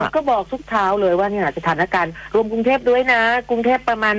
ก็บอกทุกเช้าเลยว่าเนี่ยสถานการณ์รวมกรุงเทพด้วยนะกรุงเทพประมาณ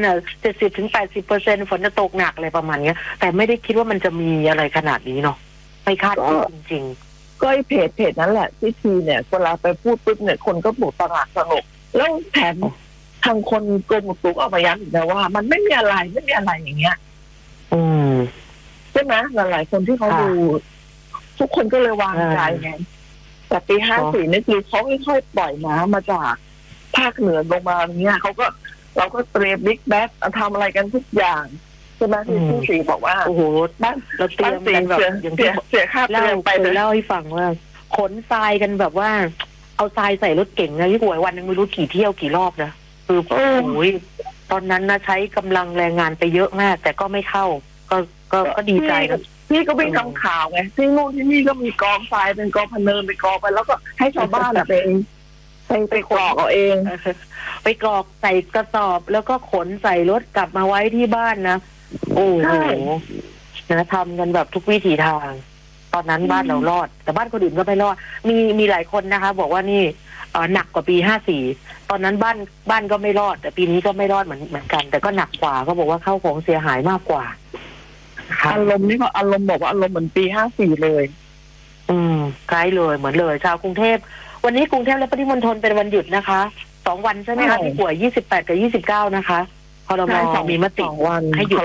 70-80%ฝนจะตกหนักอะไรประมาณนี้แต่ไม่ได้คิดว่ามันจะมีอะไรขนาดนี้เนาะไม่คาดคิดจริงๆก็ไอ้เพจนั้นแหละที่ทีเนี่ยเวลาไปพูดปุ๊บเนี่ยคนก็บอกตลาดสนุกแล้วแถมทางคนกรมอุตุก็ออกมาย้ำอีกนะว่ามันไม่มีอะไรอย่างเงี้ยใช่ไหมหลายๆคนที่เขาดูทุกคนก็เลยวางใจไงแต่ปี54นี่คือเขาค่อยๆปล่อยน้ำมาจากภาคเหนือลงมาเงี้ยเราก็เตรียมบิ๊กแบ็คทำอะไรกันทุกอย่างใช่ไหมที่ผู้สีบอกว่าโอ้โหบ้านเราเตรียมกันแบบอย่างที่เสียค่าเตรียมไปเล่าให้ฟังว่าขนทรายกันแบบว่าเอาทรายใส่รถเก่งนะพี่ป่วยวันนึงไม่รู้กี่เที่ยวกี่รอบนะคือโอ้ยตอนนั้นนะใช้กำลังแรงงานไปเยอะมากแต่ก็ไม่เข้าก็ดีใจนะพี่ก็วิ่งทำข่าวไงที่นู่นที่นี่ก็มีกองทรายเป็นกองพะเนินไปกองไปแล้วก็ให้ชาวบ้านไปกรอกเอาเองไปกรอกใส่กระสอบแล้วก็ขนใส่รถกลับมาไว้ที่บ้านนะโอ้โหนะทำกันแบบทุกวิถีทางตอนนั้นบ้านเรารอดแต่บ้านคนอื่นก็ไม่รอดมีหลายคนนะคะบอกว่านี่หนักกว่าปี54ตอนนั้นบ้านก็ไม่รอดแต่ปีนี้ก็ไม่รอดเหมือนกันแต่ก็หนักกว่าเขาบอกว่าเข้าของเสียหายมากกว่าอารมณ์นี่ก็อารมณ์บอกว่าอารมณ์เหมือนปี54เลยคล้ายเลยเหมือนเลยชาวกรุงเทพวันนี้กรุงเทพและปริมณฑลเป็นวันหยุดนะคะ2 วันใช่ไหมคะที่ป่วย28กับ29นะคะครม.มีมติให้หยุด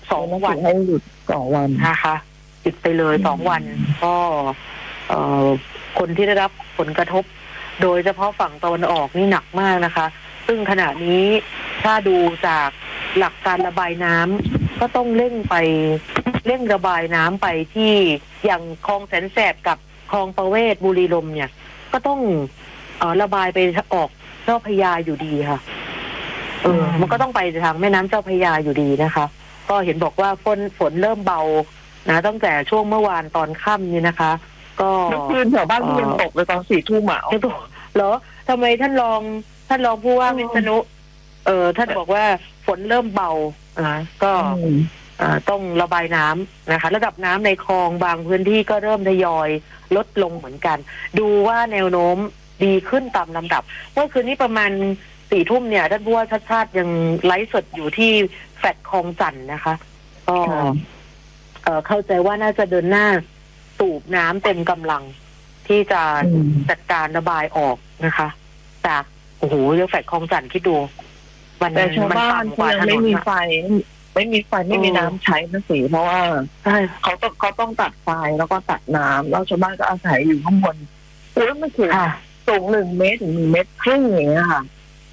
2 วันให้หยุด2 วันนะคะหยุดไปเลย2 วันก็คนที่ได้รับผลกระทบโดยเฉพาะฝั่งตะวันออกนี่หนักมากนะคะซึ่งขณะนี้ถ้าดูจากหลักการระบายน้ำก็ต้องเร่งระบายน้ำไปที่อย่างคลองแสนแสบกับคลองประเวศบุรีรัมย์เนี่ยก็ต้องระบายไปออกเจ้าพระยาอยู่ดีค่ะมันก็ต้องไปทางแม่น้ำเจ้าพระยาอยู่ดีนะคะก็เห็นบอกว่าฝนเริ่มเบานะตั้งแต่ช่วงเมื่อวานตอนค่ำนี่นะคะก็เมื่อคืนแถวบ้านที่ยังตกเลยตอน4 ทุ่มเหรอทำไมท่านรองผู้ว่าวิษณุท่านบอกว่าฝนเริ่มเบาก็ต้องระบายน้ำนะคะระดับน้ำในคลองบางพื้นที่ก็เริ่มทยอยลดลงเหมือนกันดูว่าแนวโน้มดีขึ้นตามลำดับเมื่อคืนนี้ประมาณ4 ทุ่มเนี่ยท่านผู้ว่าชัดชาติยังไลฟ์สดอยู่ที่แฟลตคลองจันทน์นะคะก็เข้าใจว่าน่าจะเดินหน้าสูบน้ำเต็มกำลังที่จะจัดการระบายออกนะคะจากโอ้โหเรื่องแฟลตคลองจันทน์คิดดูแต่ชาวบ้านที่ยังไม่มีไฟไม่มีน้ำใช้นะสิเพราะว่าเขาต้องตัดไฟแล้วก็ตัดน้ำแล้วชาวบ้านก็อาศัยอยู่ข้างบนแล้วมันถึงสูง1 เมตรถึง1.5 เมตรอย่างเงี้ยค่ะ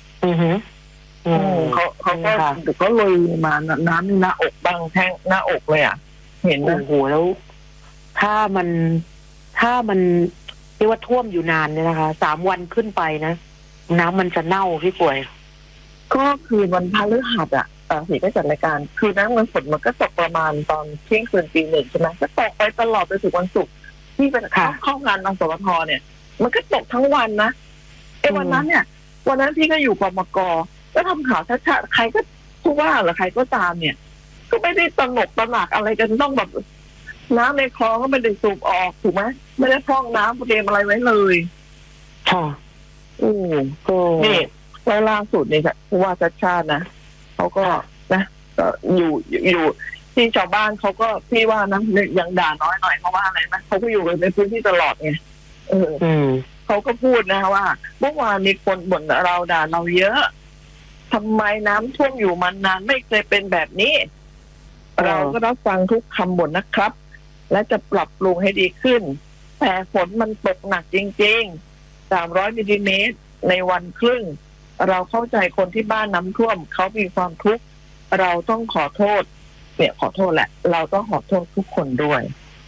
เขาก็เลยมาน้ำนี่หน้าอกบางแท่งหน้าอกเลยเห็นโอ้โหแล้วถ้ามันเรียกว่าท่วมอยู่นานเนี่ยนะคะ3 วันขึ้นไปนะน้ำมันจะเน่าพี่ป่วยก็คือวันพฤหัสสีก็จัดรายการคือน้ำมันฝนมันก็ตกประมาณตอนเที่ยงคืนตี 1ใช่ไหมก็ตกไปตลอดไปถึงวันศุกร์ที่เป็นเข้างานสปทเนี่ยมันก็ตกทั้งวันนะวันนั้นเนี่ยวันนั้นพี่ก็อยู่ปมก.ก็ทำข่าวชัดๆใครก็ผู้ว่าหรือใครก็ตามเนี่ยก็ไม่ได้ตระหนักอะไรกันต้องแบบน้ำในคลองก็ไม่ได้สูบออกถูกไหมไม่ได้พร่องน้ำเตรียมอะไรไว้เลยค่ะนี่แล้วล่าสุดเนี่ยผู้ว่าชัดชาตินะเขาก็นะก็อยู่ที่ชาวบ้านเขาก็พี่ว่านะยังด่าน้อยหน่อยเพราะว่าอะไรนะเขาก็อยู่ในพื้นที่ตลอดไงเขาก็พูดนะว่าเมื่อวานมีคนบ่นเราด่าเราเยอะทำไมน้ำท่วมอยู่มานานไม่เคยเป็นแบบนี้เราก็รับฟังทุกคำบ่นนะครับและจะปรับปรุงให้ดีขึ้นแต่ฝนมันตกหนักจริงๆ300 มิลลิเมตรในวันครึ่งเราเข้าใจคนที่บ้านน้ำท่วมเขามีความทุกข์เราต้องขอโทษเนี่ยขอโทษแหละเราต้องขอโทษทุกคนด้วย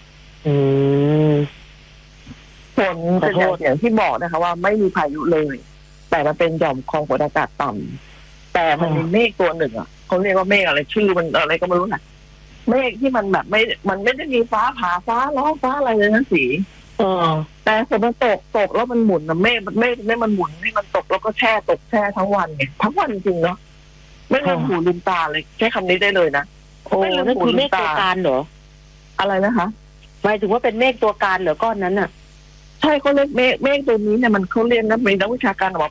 ฝนเป็นอย่างที่บอกนะคะว่าไม่มีพายุเลยแต่มันเป็นหย่อมความกดอากาศต่ำแต่มันมีเมฆตัวหนึ่งเขาเรียกว่าเมฆอะไรชื่อมันอะไรก็ไม่รู้นะเมฆที่มันแบบมันไม่ได้มีฟ้าผ่าฟ้าร้องฟ้าอะไรเลยนะสีแต่ฝนมันตกแล้วมันหมุนนะเมฆมันหมุนให้มันตกแล้วก็แช่ทั้งวันไงทั้งวันจริงเนาะไม่ลืมหูลืมตาเลยใช้คำนี้ได้เลยนะไม่ลืมหูลืมตาเมฆตัวการเหรออะไรนะคะหมายถึงว่าเป็นเมฆตัวการเหรอก้อนนั้นน่ะใช่เขาเรียกเมฆตัวนี้เนี่ยมันเขาเรียกนะมีนักวิชาการบอก